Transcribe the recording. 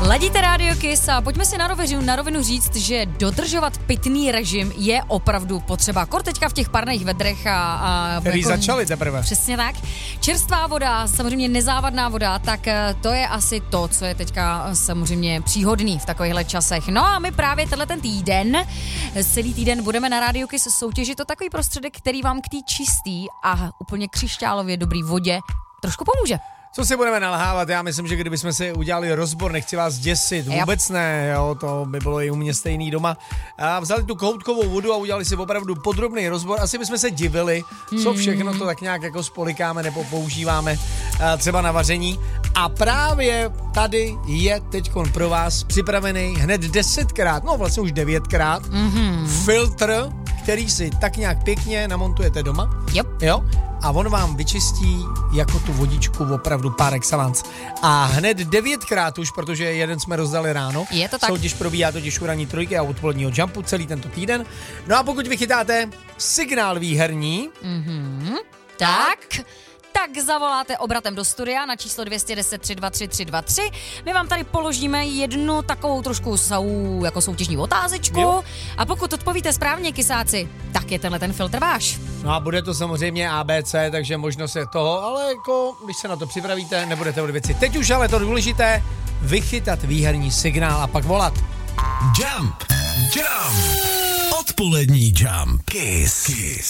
Ladíte Radio Kiss a pojďme si na rovinu říct, že dodržovat pitný režim je opravdu potřeba. Kor teďka v těch parných vedrech který jako, začali teprve. Přesně tak. Čerstvá voda, samozřejmě nezávadná voda, tak to je asi to, co je teďka samozřejmě příhodný v takovýchhle časech. No a my právě ten týden, celý týden budeme na Radio Kiss soutěžit o takový prostředek, který vám k té čistý a úplně křišťálově dobrý vodě trošku pomůže. Co si budeme nalhávat? Já myslím, že kdybychom si udělali rozbor, nechci vás děsit, vůbec ne, jo, to by bylo i u mě stejný doma. A vzali tu kohoutkovou vodu a udělali si opravdu podrobný rozbor. Asi bychom se divili, co všechno to tak nějak jako spolikáme nebo používáme třeba na vaření. A právě tady je teďkon pro vás připravený hned 10krát, no vlastně už 9krát, filtr, který si tak nějak pěkně namontujete doma. Jo? A on vám vyčistí jako tu vodičku opravdu par excellence. A hned 9krát už, protože jeden jsme rozdali ráno. Je to tak. Soutěž probíhá totiž u ranní trojky a odpoledního jumpu celý tento týden. No a pokud vychytáte signál výherní, tak zavoláte obratem do studia na číslo 210 323 323. My vám tady položíme jednu takovou trošku jako soutěžní otázečku. Jo. A pokud odpovíte správně, kysáci, tak je tenhle ten filtr váš. no a bude to samozřejmě ABC, takže možnost je toho, ale jako když se na to připravíte, nebudete od věci. Teď už ale to důležité, vychytat výherní signál a pak volat. Jump. Odpolední Jump. Kiss.